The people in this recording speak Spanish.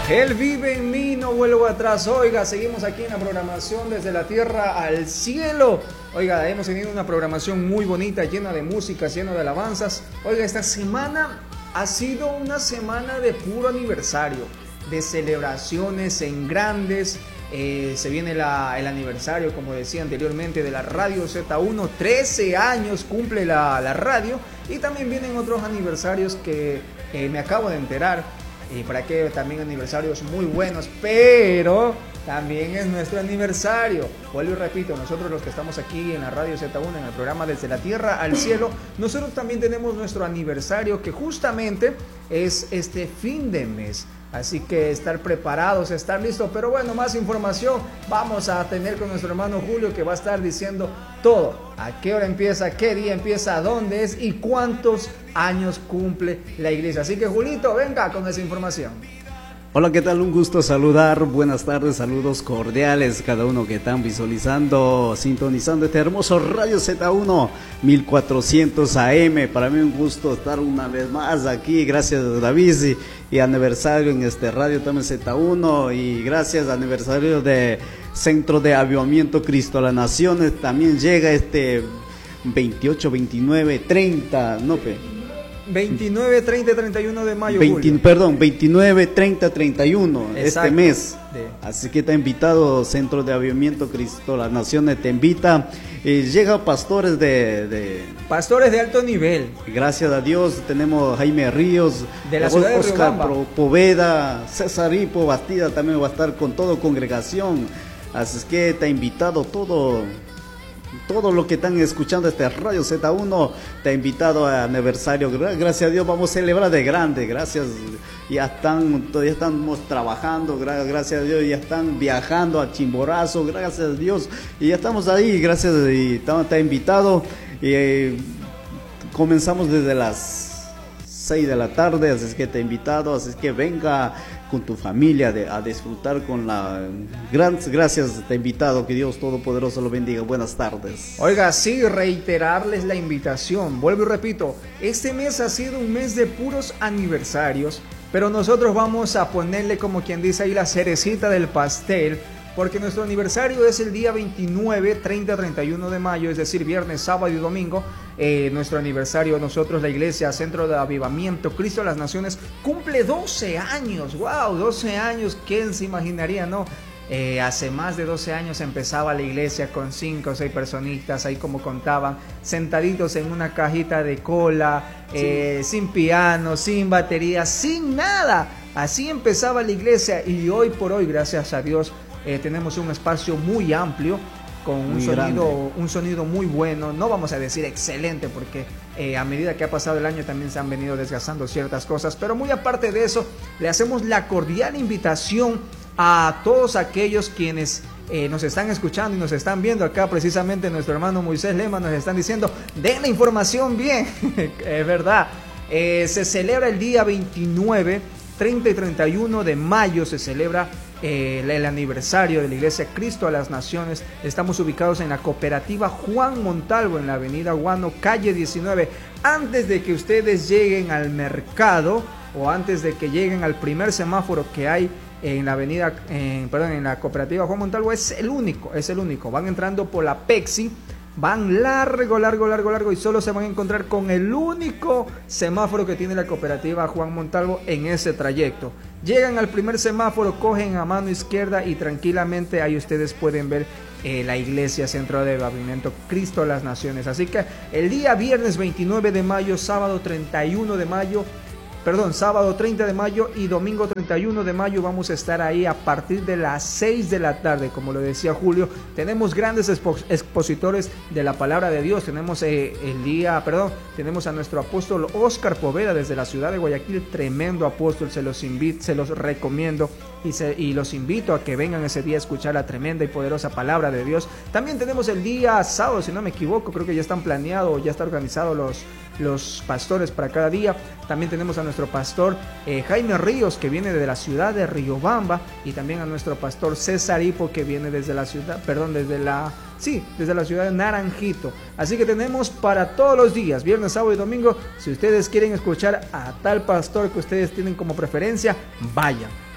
Él vive en mí, no vuelvo atrás. Oiga, seguimos aquí en la programación desde la tierra al cielo. Oiga, hemos tenido una programación muy bonita, llena de música, llena de alabanzas. Oiga, esta semana ha sido una semana de puro aniversario, de celebraciones en grandes. Se viene el aniversario, como decía anteriormente, de la Radio Z1. 13 años cumple la radio. Y también vienen otros aniversarios que me acabo de enterar. Y para que también aniversarios muy buenos, pero también es nuestro aniversario. Vuelvo y repito, nosotros los que estamos aquí en la Radio Z1, en el programa Desde la Tierra al Cielo, nosotros también tenemos nuestro aniversario, que justamente es este fin de mes. Así que estar preparados, estar listos. Pero bueno, más información vamos a tener con nuestro hermano Julio, que va a estar diciendo todo. A qué hora empieza, qué día empieza, dónde es y cuántos años cumple la iglesia. Así que Julito, venga con esa información. Hola, ¿qué tal? Un gusto saludar, buenas tardes, saludos cordiales cada uno que están visualizando, sintonizando este hermoso Radio Z1 1400 AM. Para mí un gusto estar una vez más aquí, gracias David y aniversario en este Radio también Z1 y gracias aniversario de Centro de Avivamiento Cristo a las Naciones. También llega este 28, 29, 30, 29, 30 y 31 de mayo. 29, 30, 31. Exacto. Este mes. Sí. Así que te ha invitado Centro de Avivamiento Cristo las Naciones, te invita. Llega pastores pastores de alto nivel. Gracias a Dios tenemos Jaime Ríos, de la ciudad de Oscar Poveda, César Hipo Bastida también va a estar con toda congregación. Así es que te ha invitado todo lo que están escuchando este Radio Z1, te ha invitado a aniversario. Gracias a Dios vamos a celebrar de grande. Gracias, todavía estamos trabajando, gracias a Dios ya están viajando a Chimborazo, gracias a Dios, y ya estamos ahí, gracias, y te ha invitado. Comenzamos desde las 6 de la tarde, así es que te he invitado, así es que venga con tu familia a disfrutar con gracias, te he invitado, que Dios Todopoderoso lo bendiga. Buenas tardes. Oiga, sí, reiterarles la invitación, vuelvo y repito, este mes ha sido un mes de puros aniversarios, pero nosotros vamos a ponerle, como quien dice ahí, la cerecita del pastel, porque nuestro aniversario es el día 29, 30, 31 de mayo, es decir, viernes, sábado y domingo. Nuestro aniversario, nosotros, la iglesia Centro de Avivamiento Cristo a las Naciones, cumple 12 años. ¡Wow! 12 años, ¿quién se imaginaría, no? Hace más de 12 años empezaba la iglesia con 5 o 6 personitas, ahí como contaban, sentaditos en una cajita de cola, sin piano, sin batería, sin nada. Así empezaba la iglesia, y hoy por hoy, gracias a Dios, tenemos un espacio muy amplio, con un sonido muy bueno. No vamos a decir excelente, porque a medida que ha pasado el año también se han venido desgastando ciertas cosas, pero muy aparte de eso, le hacemos la cordial invitación a todos aquellos quienes nos están escuchando y nos están viendo. Acá precisamente nuestro hermano Moisés Lema nos están diciendo, den la información bien. Es verdad, se celebra el día 29, 30 y 31 de mayo, se celebra el aniversario de la iglesia Cristo a las Naciones. Estamos ubicados en la cooperativa Juan Montalvo, en la avenida Guano, calle 19. Antes de que ustedes lleguen al mercado, o antes de que lleguen al primer semáforo que hay en la avenida, en la cooperativa Juan Montalvo, es el único. Van entrando por la Pexi, van largo y solo se van a encontrar con el único semáforo que tiene la cooperativa Juan Montalvo en ese trayecto. Llegan al primer semáforo, cogen a mano izquierda y tranquilamente ahí ustedes pueden ver la iglesia Centro de Avivamiento Cristo a las Naciones. Así que el día viernes 29 de mayo, sábado 30 de mayo y domingo 31 de mayo vamos a estar ahí a partir de las 6 de la tarde, como lo decía Julio. Tenemos grandes expositores de la palabra de Dios. Tenemos tenemos a nuestro apóstol Oscar Poveda desde la ciudad de Guayaquil, tremendo apóstol, se los recomiendo y los invito a que vengan ese día a escuchar la tremenda y poderosa palabra de Dios. También tenemos el día sábado, si no me equivoco, creo que ya están planeados, ya está organizado los pastores para cada día. También tenemos a nuestro pastor Jaime Ríos, que viene de la ciudad de Riobamba, y también a nuestro pastor César Hipo, que viene desde la ciudad de Naranjito. Así que tenemos para todos los días, viernes, sábado y domingo. Si ustedes quieren escuchar a tal pastor que ustedes tienen como preferencia, vayan.